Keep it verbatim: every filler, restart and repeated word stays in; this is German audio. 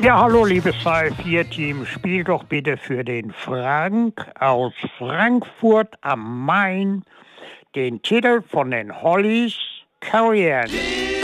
Ja, hallo, liebes H vier Team. Spiel doch bitte für den Frank aus Frankfurt am Main den Titel von den Hollies Carrion.